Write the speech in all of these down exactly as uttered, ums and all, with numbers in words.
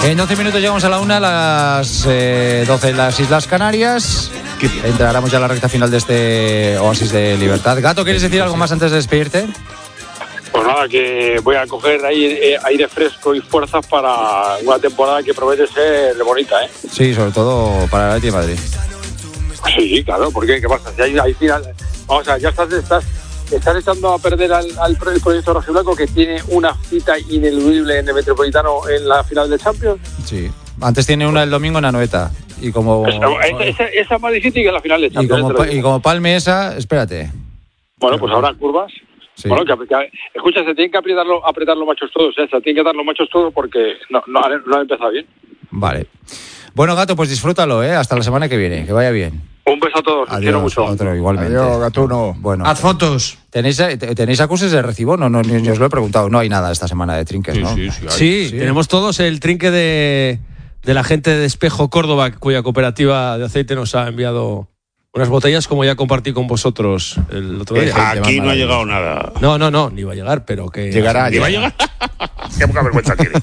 En doce minutos llegamos a la una, las eh, doce en las Islas Canarias. Entraremos ya a la recta final de este oasis de libertad. Gato, ¿quieres decir algo más antes de despedirte? Pues nada, que voy a coger aire, aire fresco y fuerzas para una temporada que promete ser bonita, ¿eh? Sí, sobre todo para el Atlético de Madrid. Sí, claro, porque ¿qué pasa? Si hay, hay final, vamos a ver, ya estás, estás, estás echando a perder al, al el proyecto rojiblanco, que tiene una cita ineludible en el Metropolitano en la final del Champions. Sí, antes tiene una el domingo en Anoeta. Y como esa, esa, esa es más difícil que la final del Champions. Y como, y como palme esa, espérate. Bueno, pues habrá curvas. Sí. Bueno, que, que, escucha, se tienen que apretarlo, apretar los machos todos, ¿eh? Se tienen que dar los machos todos porque no, no, no han empezado bien. Vale. Bueno, Gato, pues disfrútalo, ¿eh? Hasta la semana que viene, que vaya bien. Un beso a todos, os quiero mucho. Otro, igualmente. Adiós, Gatuno. Bueno, haz fotos. ¿Tenéis, ¿Tenéis acuses de recibo? No, no, ni os lo he preguntado. No hay nada esta semana de trinques, sí, ¿no? Sí, sí, sí, sí, tenemos todos el trinque de, de la gente de Espejo Córdoba, cuya cooperativa de aceite nos ha enviado unas botellas, como ya compartí con vosotros el otro día. Eh, aquí no ha llegado nada. No, no, no, ni va a llegar, pero que... Llegará. ¿Ni va a llegar? Qué poca vergüenza tiene.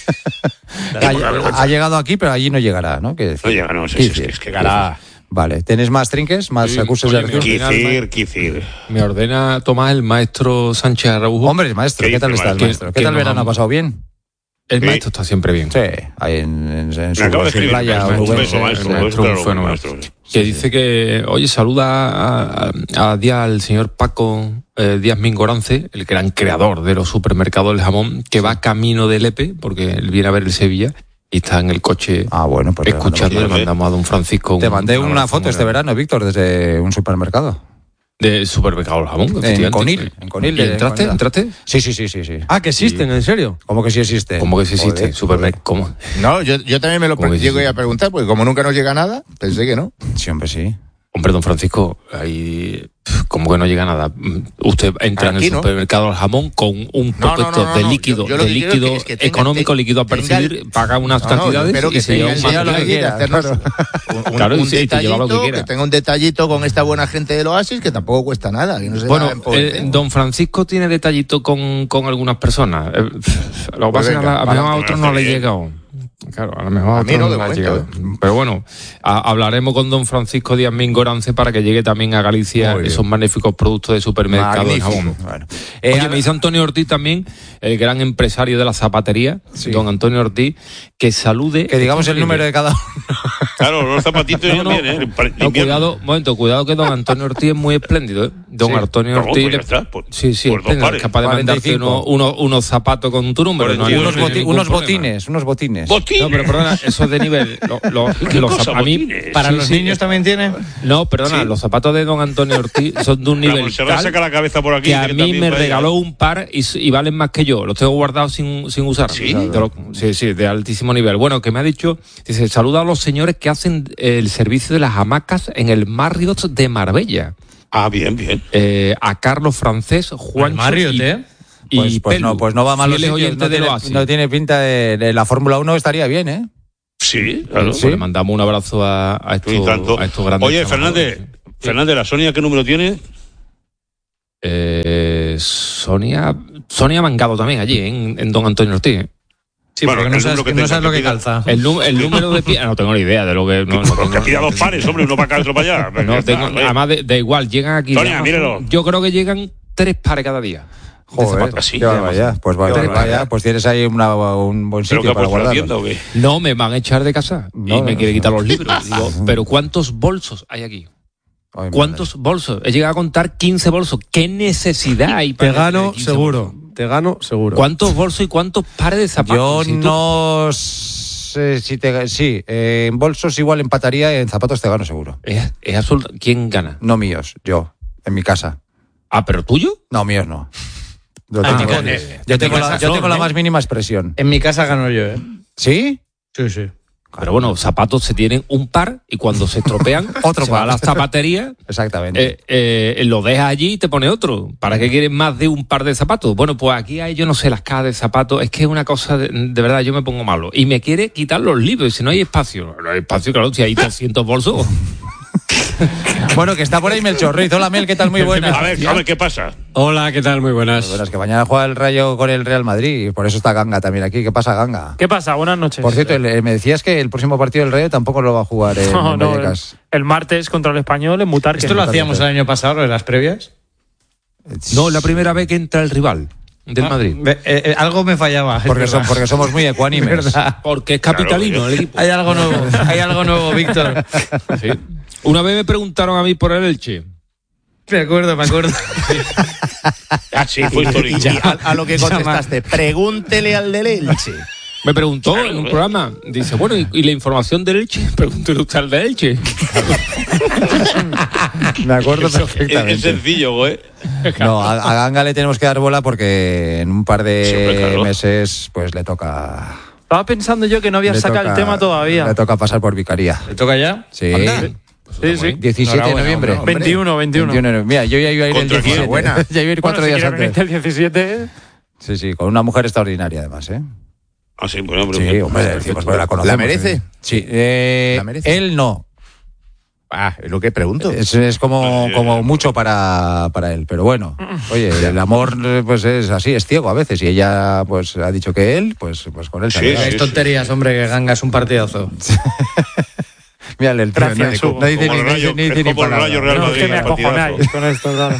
ha, ha llegado aquí, pero allí no llegará, ¿no? ¿Qué decir? No llega, no, sí, sí, sí, es que llegará. Vale, ¿tenéis más trinques? ¿Más sí, acuses de recibo? Quicir, quicir. Me ordena Tomás el maestro Sánchez Araujo. Hombre, maestro, ¿qué, ¿qué tal está el maestro? ¿Qué, ¿Qué tal verano? ¿Ha pasado bien? El sí. maestro está siempre bien. Sí, ahí en, en, en su, en su playa. Un beso, maestro. El maestro un fenómeno. Que dice que, oye, saluda a, a, a Díaz, al señor Paco eh, Díaz Mingorance, el gran creador de los supermercados del jamón, que va camino de Lepe, porque él viene a ver el Sevilla. Y está en el coche ah, bueno, pues escuchando. Le mandamos a don Francisco. Te mandé un, una foto este verano, Víctor, desde un supermercado. De supermercado del jamón. En Conil. En Conil. ¿Entraste? En ¿Entraste? Sí, sí, sí, sí, sí. Ah, que existen, ¿en serio? ¿Cómo que sí existen? ¿Cómo que sí existen? Supermercado. ¿Cómo? No, yo, yo también me lo pre- llego sí? a preguntar, porque como nunca nos llega nada, pensé que no. Sí, hombre, sí. Hombre, don Francisco, ahí como que no llega nada. Usted entra Aquí, en el supermercado al jamón con un poco no, no, no, no, de líquido, yo, yo de líquido es que es que económico, tenga, líquido a percibir, el... paga unas no, cantidades no, que y se lleva un material. Lo que quiera, claro. un, claro, un sí, detallito, lo que, que tenga un detallito con esta buena gente del Oasis que tampoco cuesta nada. Que no se bueno, eh, don Francisco tiene detallito con, con algunas personas. Eh, lo que pasa es que a, a, a otros no le llega aún. Claro, a lo mejor a, a mí no, no ha llegado. Pero bueno, a, hablaremos con don Francisco Díaz Mingorance para que llegue también a Galicia esos magníficos productos de supermercado de jamón. Bueno. Eh, Oye, me dice Antonio Ortiz también, el gran empresario de la zapatería, sí. don Antonio Ortiz, que salude. Que digamos el número de cada uno. Claro, los zapatitos no, no, bien, ¿eh? No, cuidado, momento, cuidado que don Antonio Ortiz es muy espléndido, ¿eh? Don sí. Antonio Ortiz. Pues le... por, sí, sí, por es capaz de mandarte unos, unos, unos zapatos con tu número. No, unos, boti unos botines, unos botines. ¿Botines? No, pero perdona, eso es de nivel. Lo, lo, los cosa, a mí, botines? ¿Para sí, los sí, niños también tienen? No, perdona, sí. Los zapatos de don Antonio Ortiz son de un nivel tal saca la cabeza por aquí, que a mí me regaló un par y, y valen más que yo. Los tengo guardados sin, sin usar. ¿Sí? Lo, sí, sí, de altísimo nivel. Bueno, que me ha dicho, dice, saluda a los señores que hacen el servicio de las hamacas en el Marriott de Marbella. Ah, bien, bien. Eh, a Carlos Francés, Juan Marriott, ¿eh? Y pues, pues no, pues no va mal los sitios, no, tiene, no tiene pinta de, de la Fórmula uno, estaría bien, ¿eh? Sí, claro. Sí. Pues le mandamos un abrazo a, a, estos, a estos grandes. Oye, Fernández, sí. Fernández, ¿la Sonia qué número tiene? Eh, Sonia Sonia Mangado también allí, en, en don Antonio Ortiz. ¿eh? Sí, bueno, porque no sabes, que no sabes lo que calza. El, el número de pie... No tengo ni idea de lo que... No, no que pida dos pares, hombre, uno para acá, otro para allá. No, tengo, además, da de igual, llegan aquí... Sonia, míralo. Yo creo que llegan tres pares cada día. Joder, así, qué vaya, pues vaya, vaya, pues tienes ahí una, un buen sitio para guardarlo. No, me van a echar de casa no, y me no, quiere quitar los libros. Digo, pero ¿cuántos bolsos hay aquí? Ay, ¿Cuántos bolsos? He llegado a contar quince bolsos. ¿Qué necesidad hay para te gano seguro? Bolsos? Te gano seguro. ¿Cuántos bolsos y cuántos pares de zapatos? Yo no sé si te... Sí, eh, en bolsos igual empataría, en zapatos te gano seguro. Es, es absoluto. ¿Quién gana? No míos, yo, en mi casa. Ah, ¿pero tuyo? No, míos no. Yo ah, tengo, no, eh, yo tengo, la, yo tengo ¿eh? la más mínima expresión. En mi casa gano yo, ¿eh? ¿Sí? Sí, sí. Pero bueno, zapatos se tienen un par y cuando se estropean, otro se par. va a la zapatería. Exactamente. Eh, eh, lo dejas allí y te pone otro. ¿Para qué quieres más de un par de zapatos? Bueno, pues aquí hay, yo no sé, las cajas de zapatos. Es que es una cosa, de, de verdad, yo me pongo malo. Y me quiere quitar los libros. Y si no hay espacio. No hay espacio, claro, si hay doscientos bolsos. Bueno, que está por ahí Melchor Ruiz. Hola, Mel, ¿qué tal? Muy buenas. A ver, a ver, ¿qué pasa? Hola, ¿qué tal? Muy buenas. Muy buenas, que mañana juega el Rayo con el Real Madrid. Y por eso está Ganga también aquí. ¿Qué pasa, Ganga? ¿Qué pasa? Buenas noches. Por cierto, el, me decías que el próximo partido del Rayo tampoco lo va a jugar en, no, en no, Vallecas. el, el martes contra el Español en Butarque. ¿Esto lo hacíamos el año pasado, en las previas? No, la primera vez que entra el rival del Ah, Madrid. eh, eh, algo me fallaba. Porque, son, porque somos muy ecuánimes. Porque es capitalino Claro, el equipo. Hay algo nuevo, hay algo nuevo, Víctor. Sí. Una vez me preguntaron a mí por el Elche. Me acuerdo, me acuerdo. Ah, sí, fue histórico. A, a lo que contestaste, pregúntele al del Elche. Me preguntó en un programa, dice, bueno, ¿y, y la información del Elche? Pregúntele usted al de Elche. Me acuerdo Es, es perfectamente. sencillo, güey. No, a, a Ganga le tenemos que dar bola porque en un par de Siempre, claro. meses pues le toca... Estaba pensando yo que no había le sacado toca- el tema todavía. Le toca pasar por vicaría. ¿Le toca ya? Sí. Sí, sí. diecisiete de noviembre. Enhorabuena, veintiuno, veintiuno. veintiuno de noviembre. Mira, yo ya iba a ir el ¿Contra quién? diecisiete. Buena. Ya iba a ir cuatro Bueno, si días quieres venirte antes. el diecisiete. Sí, sí, con una mujer extraordinaria además, ¿eh? Ah, sí, bueno, hombre. Sí, hombre, decimos, bueno, la conocemos. ¿La merece? ¿eh? Sí. Eh, ¿La merece? Él no. Ah, es lo que pregunto. Es, es como, como mucho para, para él. Pero bueno, oye, el amor eh, pues es así, es ciego a veces. Y ella pues ha dicho que él, pues, pues con él se ha Sí, quedado. sí. Es tonterías, hombre, que Ganga es un partidazo. Mírale el tío, Gracias, no, Hugo. no dice Como ni, el no Rayo- dice- ni es dice ni como el palabra. Rayo Real No, es que me Madrid, acojonáis con esto, claro.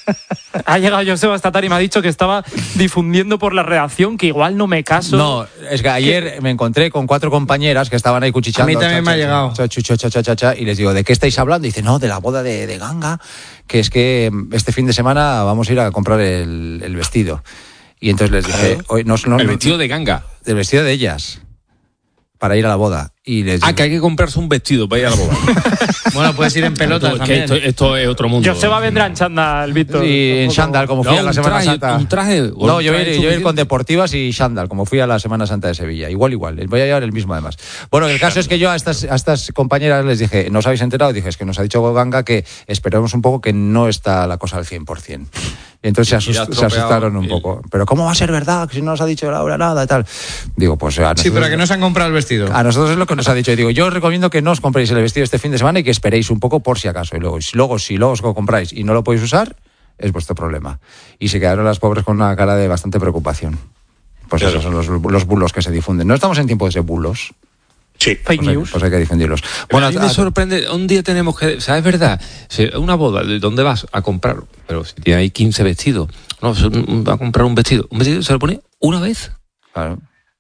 Ha llegado Joseba esta tarde y me ha dicho que estaba difundiendo por la redacción que igual no me caso. No, es que ayer me encontré con cuatro compañeras que estaban ahí cuchicheando. A mí también me ha llegado. Cha, cha, cha, cha, cha, cha, cha, y les digo, ¿de qué estáis hablando? Y dice, no, de la boda de, de Ganga, que es que este fin de semana vamos a ir a comprar el, el vestido. Y entonces les dije, hoy no, no, El no- vestido de Ganga. del vestido de ellas, para ir a la boda. Y les Ah, digo, que hay que comprarse un vestido para ir a la boda. Bueno, puedes ir en pelotas Esto, que también. esto, esto es otro mundo. Joseba vendrá en chándal, Víctor. Sí, en Tampoco- chándal, como fui No, a la un Semana traje, Santa. un traje, o No, un yo voy a ir- traje yo voy a ir suficiente. con deportivas y chándal, como fui a la Semana Santa de Sevilla. Igual, igual. Voy a llevar el mismo, además. Bueno, el caso es que yo a estas, a estas compañeras les dije, ¿no os habéis enterado? Dije, es que nos ha dicho Ganga que esperemos un poco, que no está la cosa al cien por ciento. Y entonces se, Y ya asust- se estropeado asustaron un el- poco. ¿Pero cómo va a ser verdad? Que si no nos ha dicho Laura nada y tal. Digo, pues a Sí, nosotros, pero que no se han comprado el vestido. a nosotros es lo que nos ha dicho. Y digo, yo os recomiendo que no os compréis el vestido este fin de semana y que esperéis un poco por si acaso. Y luego, si luego, si luego os lo compráis y no lo podéis usar, es vuestro problema. Y se quedaron las pobres con una cara de bastante preocupación. Pues Claro. esos son los, los bulos que se difunden. No estamos en tiempos de bulos. Sí. Fake Pues hay, news. pues hay que difundirlos. Bueno, Bueno, a mí me sorprende, un día tenemos que, ¿sabes verdad? Si una boda, ¿de dónde vas a comprar? Pero si tiene ahí quince vestidos, no, se- va a comprar un vestido. Un vestido se lo pone una vez claro.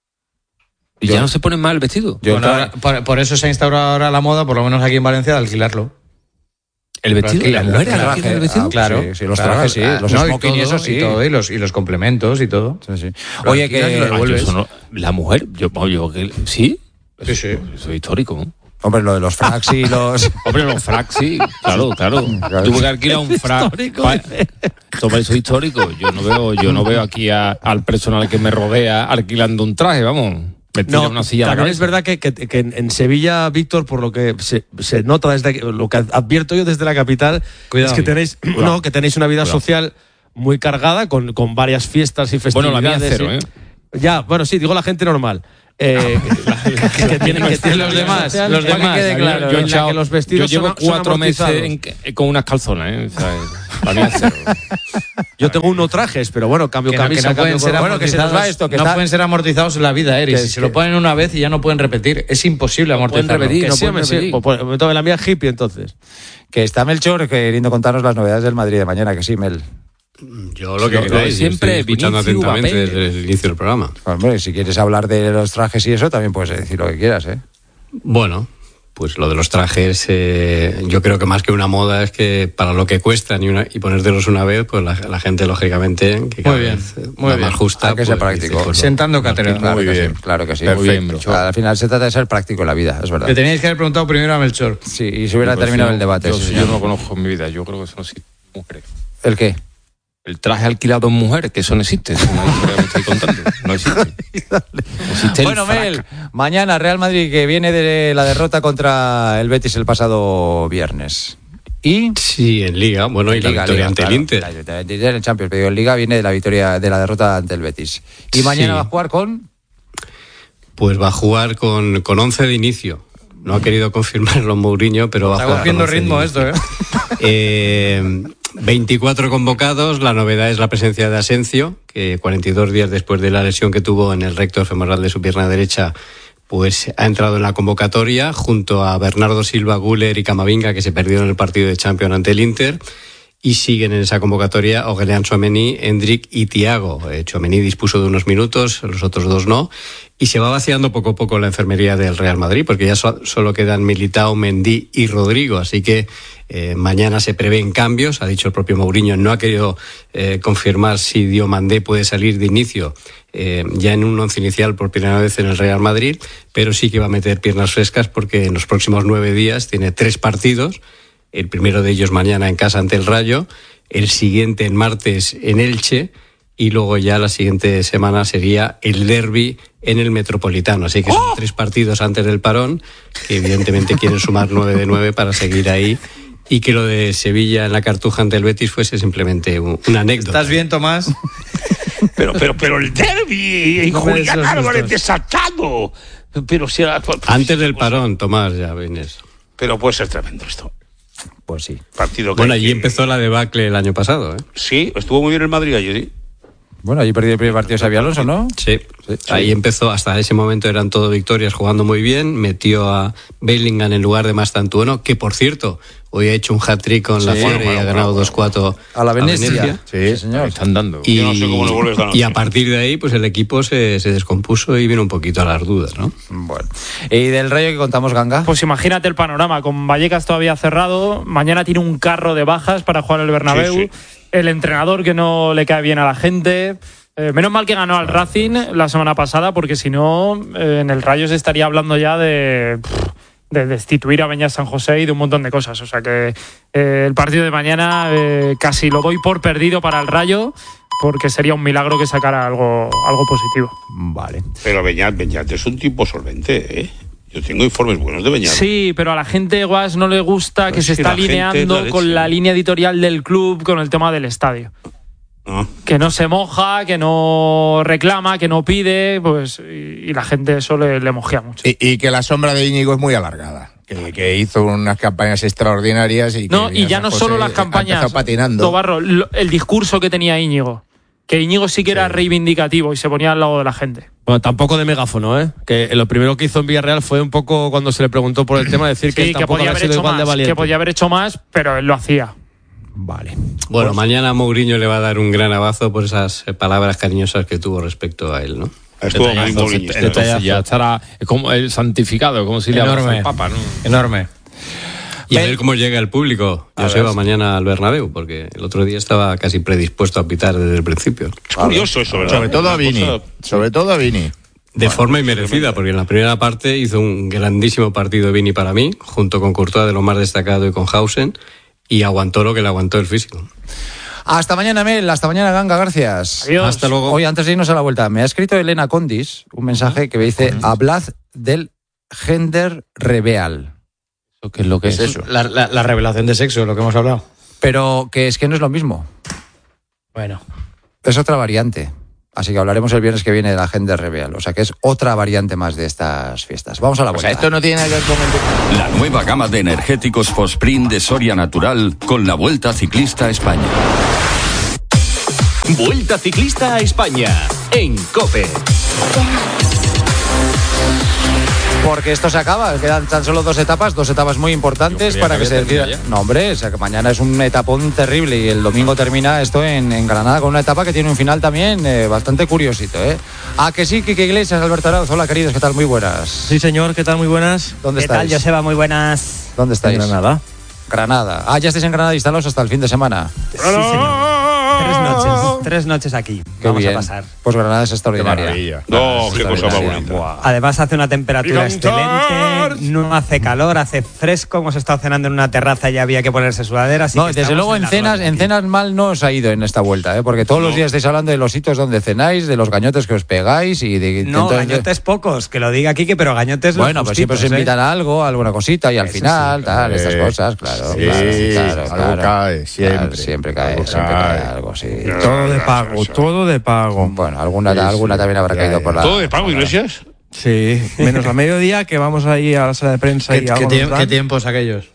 y Yo- ya no se pone más el vestido. Yo Bueno, ahora- por, por eso se ha instaurado ahora la moda, por lo menos aquí en Valencia, de alquilarlo. El vestido, Alquila- la mujer el alquila traje, el vestido. ah, Claro. Sí, sí, los claro, trajes, sí, ah, los no, y smoking y todo, eso sí. Y, todo, y, los, y los complementos y todo. Sí, sí. Lo Oye, alquilas y lo que... Ah, yo devuelves. eso no- la mujer, yo, yo que- ¿sí? Sí, sí. Eso es histórico, ¿no? Hombre, lo de los fracs y los... Hombre, los fracs, sí, claro, claro. Claro. Tuve que alquilar un frac. Pa- Toma, eso es histórico. Yo no veo, yo no veo aquí a- al personal que me rodea alquilando un traje, vamos. Me tira No, una silla a la también es cabeza. verdad que, que- que en, en Sevilla, Víctor, por lo que se, se nota desde que- lo que advierto yo desde la capital, Cuidado. es que tenéis, no, que tenéis una vida Cuidado. social muy cargada con, con varias fiestas y Bueno, la festividades. mía es cero, y- ¿eh? Ya, bueno, sí, digo la gente normal. Eh, que, que tienen que tienen Los vida demás, social, los para que demás. quede claro, yo, en he la echado- que los vestidos yo llevo son- son cuatro meses amortizados. en- con unas calzonas, ¿eh? O sea, la mía es cero. Yo tengo unos trajes, pero bueno, cambio Que no, que camisa, no pueden cambio ser cor- Bueno, que se nos va amortizados- esto, que no está- pueden ser amortizados en la vida, Eri. Que Si es se que- lo ponen una vez y ya no pueden repetir. Es imposible pueden amortizarlo. repetir. Que no sí, pueden hombre, sí. repetir. Pues, pues, entonces la mía es hippie, entonces. Que está Melchor queriendo contarnos las novedades del Madrid de mañana, que sí, Mel. Yo lo que Lo- lo queráis, de siempre, estoy escuchando Vinicius, atentamente Mbappé. desde el inicio del programa. Hombre, si quieres hablar de los trajes y eso, también puedes decir lo que quieras, ¿eh? Bueno, pues lo de los trajes, eh, yo creo que más que una moda es que para lo que cuestan y, una, y ponértelos una vez, pues la, la gente, lógicamente, que cada Muy bien, vez eh, muy va bien. más justa. Hay que ser pues, práctico. dice, pues, Sentando lo- cátedra. Claro Muy que bien. sí, claro que sí. Perfecto. O sea, al final se trata de ser práctico en la vida, es verdad. Le teníais que haber preguntado primero a Melchor. Sí, y se hubiera Pues terminado yo- el debate. Yo, sí, yo señor. no lo conozco en mi vida, yo creo que eso no existe. Mujeres. ¿El qué? El traje alquilado en mujer, que eso no existe, es una historia que me estoy contando. No existe. No existe el Bueno, frac. Mel, mañana Real Madrid, que viene de la derrota contra el Betis el pasado viernes. Y... Sí, en Liga, bueno, y la Liga, victoria Liga, ante claro, el Inter. la victoria ante el Inter en el Champions, pero en Liga viene de la victoria, de la derrota ante el Betis. Y mañana Sí. va a jugar con... Pues va a jugar con, con once de inicio. no ha querido confirmarlo Mourinho, pero va a jugar. Está cogiendo ritmo esto, ¿eh? eh veinticuatro convocados, la novedad es la presencia de Asencio, que cuarenta y dos días después de la lesión que tuvo en el recto femoral de su pierna derecha, pues ha entrado en la convocatoria junto a Bernardo Silva, Güler y Camavinga, que se perdieron el partido de Champions ante el Inter, y siguen en esa convocatoria Aurélien Tchouaméni, Endrick y Thiago. Eh, Tchouaméni dispuso de unos minutos, los otros dos no, y se va vaciando poco a poco la enfermería del Real Madrid, porque ya so- solo quedan Militao, Mendy y Rodrigo, así que eh, mañana se prevén cambios. Ha dicho el propio Mourinho, no ha querido eh, confirmar si Diomandé puede salir de inicio eh, ya en un once inicial por primera vez en el Real Madrid, pero sí que va a meter piernas frescas porque en los próximos nueve días tiene tres partidos. El primero de ellos mañana en casa ante el Rayo, el siguiente el martes en Elche y luego ya la siguiente semana sería el derbi en el Metropolitano. Así que son ¡Oh! tres partidos antes del parón, que evidentemente quieren sumar nueve de nueve para seguir ahí, y que lo de Sevilla en la Cartuja ante el Betis fuese simplemente un, una anécdota. ¿Estás bien, Tomás? Pero, pero, pero el derbi y No Julián me Álvarez asustas. desatado. Pero si era... Antes del parón, Tomás, ya vienes. Pero puede ser tremendo esto. Pues sí. Partido que Bueno, hay allí que- empezó la debacle el año pasado, ¿eh? Sí, estuvo muy bien el Madrid allí, sí. Bueno, allí perdió el primer partido Xabi Alonso, ¿no? Sí. Sí, Ahí sí. empezó, hasta ese momento eran todo victorias, jugando muy bien. Metió a Bellingham en lugar de Mastantuono, que por cierto, hoy ha hecho un hat-trick con la Sí. Fiore Bueno, y ha bueno, ganado bueno, dos cuatro A la Venecia. Sí, señor. Están dando. Y, Yo no sé cómo le vuelve esta noche. y a partir de ahí, pues el equipo se, se descompuso y vino un poquito a las dudas, ¿no? Bueno. ¿Y del Rayo que contamos, Ganga? Pues imagínate el panorama, con Vallecas todavía cerrado, mañana tiene un carro de bajas para jugar el Bernabéu, Sí, sí. el entrenador que no le cae bien a la gente. Eh, menos mal que ganó al Racing la semana pasada, porque si no, eh, en el Rayo se estaría hablando ya de, de destituir a Beñat San José y de un montón de cosas. O sea que eh, el partido de mañana eh, casi lo doy por perdido para el Rayo, porque sería un milagro que sacara algo, algo positivo. Vale. Pero Beñat, Beñat es un tipo solvente, ¿eh? Yo tengo informes buenos de Beñat. Sí, pero a la gente, Guas, no le gusta que Pues se sí, está la gente es alineando la leche. con la línea editorial del club, con el tema del estadio. Ah. Que no se moja, que no reclama, que no pide, pues y, y la gente eso le, le mojea mucho. Y, y que la sombra de Íñigo es muy alargada. Que, que hizo unas campañas extraordinarias y que No, y ya no San solo José las ha campañas, empezado patinando. Tobarro, lo- el discurso que tenía Íñigo. Que Íñigo sí que era reivindicativo y se ponía al lado de la gente. Bueno, tampoco de megáfono, ¿eh? Que lo primero que hizo en Villarreal fue un poco cuando se le preguntó por el tema, decir que Sí, que tampoco podía había haber sido hecho igual de más, valiente. que podía haber hecho más, pero él lo hacía. Vale. Bueno, Pues- mañana Mourinho le va a dar un gran abrazo por esas eh, palabras cariñosas que tuvo respecto a él, ¿no? Estuvo muy Detallazo, Mourinho. entonces ya estará como el santificado, como si le Enorme. abraza al Papa, ¿no? Enorme. Y a ver cómo llega el público. A Joseba ver. mañana al Bernabéu, porque el otro día estaba casi predispuesto a pitar desde el principio. Es curioso eso, ¿verdad? Sobre todo a Una Vini. cosa- Sobre todo a Vini. De forma inmerecida, porque en la primera parte hizo un grandísimo partido Vini para mí, junto con Courtois, de lo más destacado, y con Hausen, y aguantó lo que le aguantó el físico. Hasta mañana, Mel. Hasta mañana, Ganga. Gracias. Adiós. Hasta luego. Hoy, antes de irnos a la vuelta, me ha escrito Elena Condis un mensaje que me dice: hablad del gender reveal. ¿Qué es lo que es? eso? La, la- la revelación de sexo, lo que hemos hablado. Pero que es que no es lo mismo. Bueno. Es otra variante. Así que hablaremos el viernes que viene de la gender reveal. O sea que es otra variante más de estas fiestas. Vamos a la O vuelta. sea, esto no tiene nada que ver con el... La nueva gama de energéticos Fosprint de Soria Natural con la Vuelta Ciclista a España. Vuelta Ciclista a España en COPE. Porque esto se acaba, quedan tan solo dos etapas, dos etapas muy importantes Yo creía para que que se había decida. terminado ya. No, hombre, o sea que mañana es un etapón terrible y el domingo termina esto en, en Granada con una etapa que tiene un final también eh, bastante curiosito, ¿eh? Ah, que sí, Kike Iglesias, Alberto Arauz, hola queridos, ¿qué tal? Muy buenas. Sí, señor, ¿qué tal? Muy buenas. ¿Dónde ¿Qué estáis? tal, Joseba? Muy buenas. ¿Dónde estáis? En Granada. Granada. Ah, ya estáis en Granada instalados hasta el fin de semana. Sí, señor. Tres noches, tres noches aquí. Qué Vamos bien. a pasar. Pues Granada es extraordinaria. maravilla. No, Es qué cosa más extraordinaria. bonita. Buah. Además hace una temperatura ¡Gigantar! excelente, no hace calor, hace fresco. Hemos estado cenando en una terraza y ya había que ponerse sudadera. Así No, que desde estamos luego en la cenas, gloria en aquí. cenas mal no os ha ido en esta vuelta, ¿eh? Porque todos los No. días estáis hablando de los sitios donde cenáis, de los gañotes que os pegáis y de No, entonces- gañotes pocos, que lo diga Quique, pero gañotes los Bueno, pues siempre os justitos, ¿eh? invitan a algo, a alguna cosita y al Eso final, sí, tal, hombre. estas cosas, claro. Sí, claro, algo claro, cae, siempre. Claro, siempre cae, Algo siempre cae. cae algo, sí. Todo de pago, todo de pago. Bueno, alguna, Sí, alguna sí. también habrá Ya, caído ya. por la... ¿Todo de pago, Iglesias? Sí, menos a mediodía, que vamos ahí a la sala de prensa y ¿Qué, ¿qué, tiemp- ¿Qué tiempos aquellos?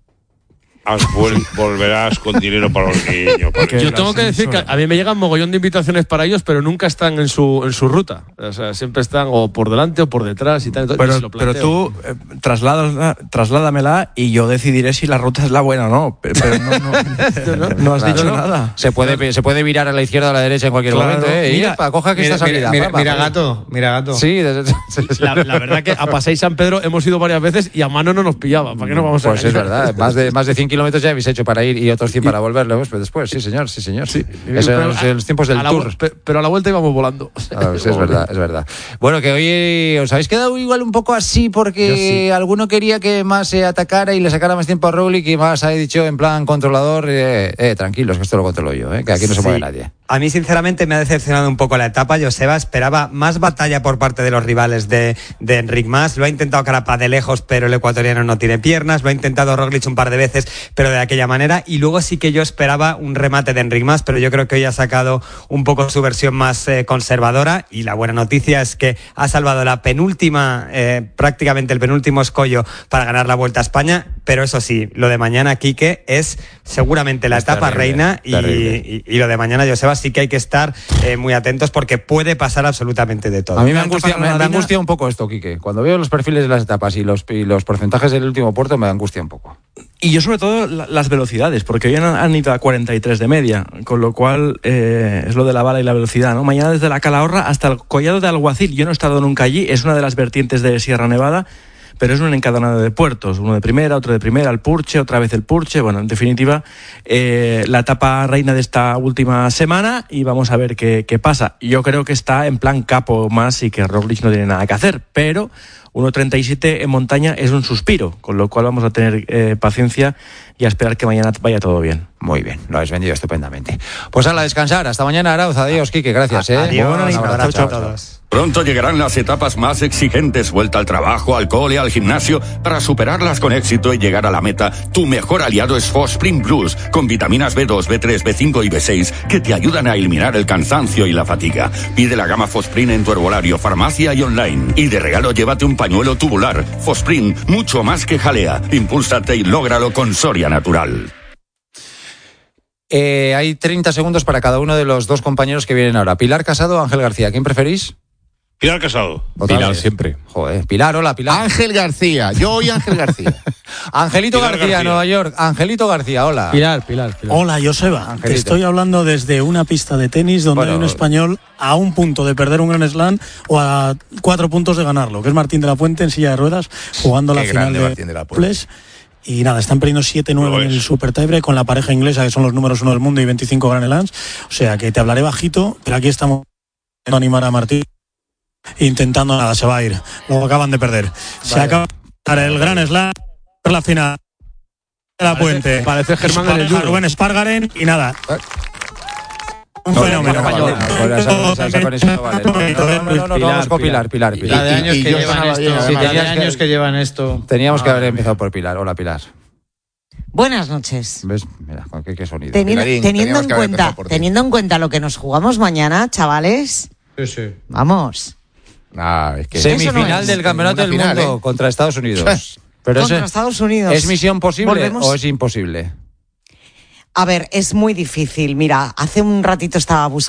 Vuel- volverás con dinero para los niños. Para Yo tengo que decir que a mí me llegan mogollón de invitaciones para ellos, pero nunca están en su en su ruta. O sea, siempre están o por delante o por detrás y tal. Entonces, Pero, ni se lo pero planteo. tú eh, trasládala- trasládamela y yo decidiré si la ruta es la buena o no. Pe- Pero no, no, no, no has Claro, dicho no. nada. Se puede, se puede virar a la izquierda o a la derecha en cualquier Claro. momento, ¿eh? Mira, Y, epa, coja que Mira, esta salida. mira, papá, mira pues. gato, mira gato. Sí, de- de- La, la verdad que a Paseo San Pedro hemos ido varias veces y a mano no nos pillaba. ¿Para qué nos vamos a Pues es verdad, más de, más de cien kilómetros ya habéis hecho para ir y otros cien para volver luego, pues después, sí señor, sí señor. Sí. Eso Pero eran los, los tiempos del a la tour. vu- pe- Pero a la vuelta íbamos volando. Ah, sí, es verdad, es verdad. Bueno, que hoy os habéis quedado igual un poco así porque Yo sí. alguno quería que más se atacara y le sacara más tiempo a Roglic y más ha dicho en plan controlador, eh, eh, tranquilos, que esto lo controlo yo, eh, que aquí no se Sí. mueve nadie. A mí, sinceramente, me ha decepcionado un poco la etapa. Joseba esperaba más batalla por parte de los rivales de, de Enric Mas. Lo ha intentado Carapaz de lejos, pero el ecuatoriano no tiene piernas. Lo ha intentado Roglic un par de veces, pero de aquella manera. Y luego sí que yo esperaba un remate de Enric Mas, pero yo creo que hoy ha sacado un poco su versión más eh, conservadora. Y la buena noticia es que ha salvado la penúltima, eh, prácticamente el penúltimo escollo para ganar la Vuelta a España. Pero eso sí, lo de mañana, Quique, es seguramente la Es etapa terrible, reina. Y, terrible. y, y lo de mañana, Joseba, sí que hay que estar eh, muy atentos porque puede pasar absolutamente de todo. A mí me angustia, me, me angustia un poco esto, Quique. Cuando veo los perfiles de las etapas y los, y los porcentajes del último puerto, me angustia un poco. Y yo sobre todo la- las velocidades, porque hoy han, han ido a cuarenta y tres de media, con lo cual eh, es lo de la bala y la velocidad, ¿no? Mañana desde la Calahorra hasta el Collado de Alguacil, yo no he estado nunca allí, es una de las vertientes de Sierra Nevada, pero es un encadenado de puertos, uno de primera, otro de primera, el Purche, otra vez el Purche, bueno, en definitiva, eh, la etapa reina de esta última semana y vamos a ver qué, qué pasa. Yo creo que está en plan capo más y que Roglic no tiene nada que hacer, pero uno treinta y siete en montaña es un suspiro, con lo cual vamos a tener eh, paciencia y a esperar que mañana vaya todo bien. Muy bien, lo habéis vendido estupendamente. Pues a la descansar, hasta mañana, Arauz. Adiós, Quique, gracias. ¿eh? Adiós, Muy buena un nit. abrazo Chao, a chao. todos. Pronto llegarán las etapas más exigentes, vuelta al trabajo, al cole, al gimnasio. Para superarlas con éxito y llegar a la meta, tu mejor aliado es Fosprin Plus, con vitaminas B dos, B tres, B cinco y B seis, que te ayudan a eliminar el cansancio y la fatiga. Pide la gama Fosprin en tu herbolario, farmacia y online. Y de regalo llévate un pañuelo tubular. Fosprin, mucho más que jalea. Impúlsate y lógralo con Soria Natural. Eh, hay treinta segundos para cada uno de los dos compañeros que vienen ahora. Pilar Casado o Ángel García, ¿quién preferís? Pilar Casado. Otra Pilar vez. siempre. Joder, Pilar, hola, Pilar. Ángel García, yo hoy Ángel García. Angelito Pilar García, García. Nueva York. Angelito García, hola. Pilar, Pilar, Pilar. Hola, Joseba. Te Angelito. estoy hablando desde una pista de tenis donde Bueno, hay un español a un punto de perder un Grand Slam o a cuatro puntos de ganarlo, que es Martín de la Puente en silla de ruedas jugando la Qué final grande de Martín de la Puente. Dobles. Y nada, están perdiendo siete nueve Lo en es. el Super Tiebreak con la pareja inglesa, que son los números uno del mundo y veinticinco Grand Slams. O sea que te hablaré bajito, pero aquí estamos intentando animar a Martín. Intentando nada, se va a ir. Lo acaban de perder. Se Vale. acaba de ganar el Grand Slam, la final de la Parece- Puente. parece Germán Su en el pareja, judo. Rubén Espargaren y nada. Un No, fenómeno. no, no, no, no, con esa- esa- esa conexión no vale. No, no, no, no, no, vamos con Pilar, Pilar, La Pilar. de años y que yo llevan sonaba esto. bien, Sí, además. la de Tenías que- años que llevan esto. Teníamos que Ah, haber empezado por Pilar. Hola, Pilar. Buenas noches. ¿Ves? Mira, qué, qué sonido. Teniendo, Pilarín, teniendo teníamos en que haber cuenta, empezado por ti. teniendo en cuenta lo que nos jugamos mañana, chavales, Sí, sí. vamos. Ah, es que Eso no Semifinal es. del Campeonato Una del final, Mundo ¿eh? contra Estados Unidos. Pero Contra ese- Estados Unidos. ¿es misión posible Volvemos. o es imposible? A ver, es muy difícil. Mira, hace un ratito estaba buscando